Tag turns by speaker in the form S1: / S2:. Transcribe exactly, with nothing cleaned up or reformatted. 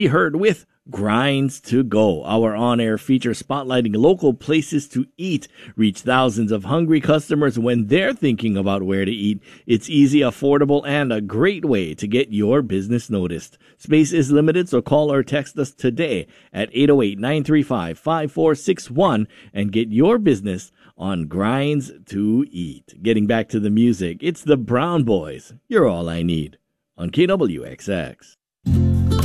S1: Be heard with Grinds to Go, our on-air feature spotlighting local places to eat. Reach thousands of hungry customers when they're thinking about where to eat. It's easy, affordable, and a great way to get your business noticed. Space is limited, so call or text us today at eight oh eight, nine three five, five four six one and get your business on Grinds to Eat. Getting back to the music, it's the Brown Boys. You're All I Need on K W X X.